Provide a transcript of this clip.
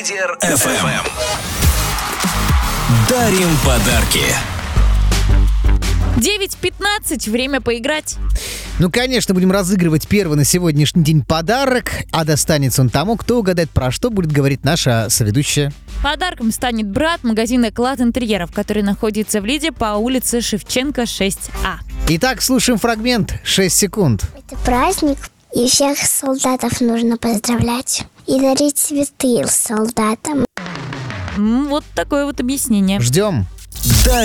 Лидер FM. Дарим подарки. 9:15, время поиграть. Ну, конечно, будем разыгрывать первый на сегодняшний день подарок, а достанется он тому, кто угадает, про что будет говорить наша соведущая. Подарком станет брат магазина «Клад интерьеров», который находится в Лиде по улице Шевченко, 6А. Итак, слушаем фрагмент. 6 секунд. Это праздник, и всех солдатов нужно поздравлять и дарить цветы солдатам. Вот такое вот объяснение. Ждем.